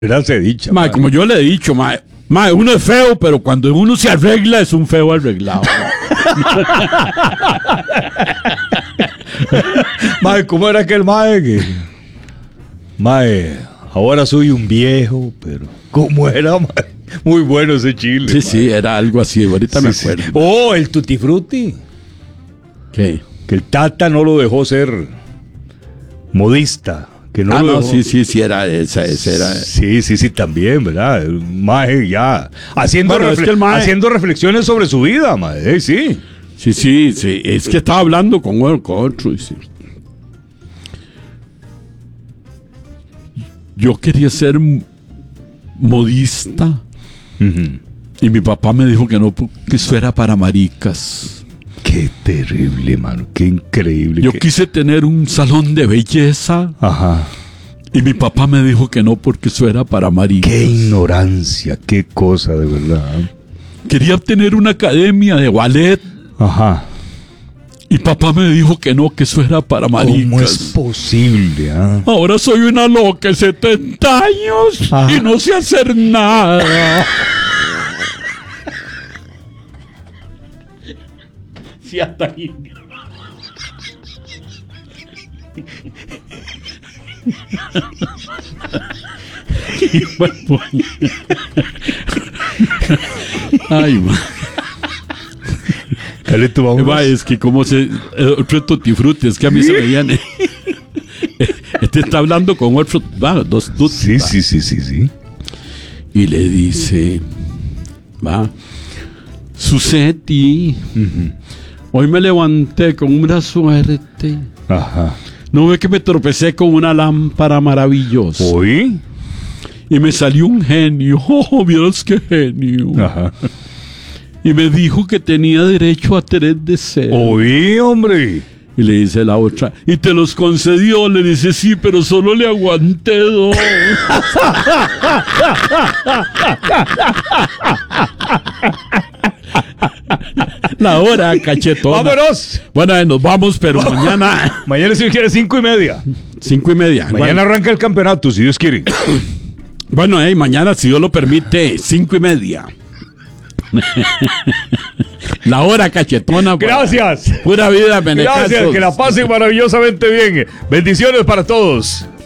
Gracias, dicha. Mae, como yo le he dicho, mae, uno es feo, pero cuando uno se arregla es un feo arreglado. Mae, ¿cómo era aquel mae que... Mae, ahora soy un viejo, pero... ¿Cómo era, mae? Muy bueno ese chile. Sí, mae. sí, era algo así, ahorita me Sí, acuerdo. sí. Oh, el Tutti Frutti. ¿Qué? Que el Tata no lo dejó ser modista. Que no lo No, dejó... sí, era esa era. Sí, también, ¿verdad? El mae ya haciendo, Bueno, es que el mae- haciendo reflexiones sobre su vida, mae. Sí. Sí, es que estaba hablando con otro. Sí. Yo quería ser modista y mi papá me dijo que no, porque eso era para maricas. Qué terrible, mano. Qué increíble. Yo quise tener un salón de belleza. Ajá. Y mi papá me dijo que no, porque eso era para maricas. Qué ignorancia, qué cosa, de verdad. Quería tener una academia de ballet. Ajá. Y papá me dijo que no, que eso era para maricas. ¿Cómo es posible? Ahora soy una loca de 70 años y no sé hacer nada. Sí, hasta ahí. Ay, man. Dale, tú vamos. Va, es que como se... otro Tutti Frutti, es que a mí se me viene... Este está hablando con otro... Va, dos tutti. Sí. Y le dice... Va... Susetti, hoy me levanté con una suerte. Ajá. No ve que me tropecé con una lámpara maravillosa. ¿Hoy? Y me salió un genio. Oh, vieras qué genio. Ajá. Y me dijo que tenía derecho a 3 deseos. ¿Hoy, hombre? Y le dice la otra, y te los concedió. Le dice, sí, pero solo le aguanté 2. La hora, cachetona. ¡Vámonos! Bueno, nos vamos, pero mañana... Mañana si quiere 5:30. 5:30. Mañana arranca el campeonato, si Dios quiere. Bueno, mañana, si Dios lo permite, 5:30. La hora, cachetona. Gracias. Pura vida, Benecazos. Gracias, que la pasen maravillosamente bien. Bendiciones para todos.